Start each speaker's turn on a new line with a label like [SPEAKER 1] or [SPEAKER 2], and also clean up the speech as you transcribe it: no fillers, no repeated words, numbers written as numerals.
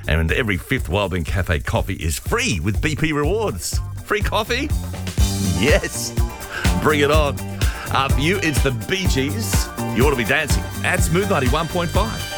[SPEAKER 1] And every fifth Wildbean Cafe coffee is free with BP Rewards. Free coffee? Yes. Bring it on. For you, it's the Bee Gees. You ought to be dancing at Smooth 91.5.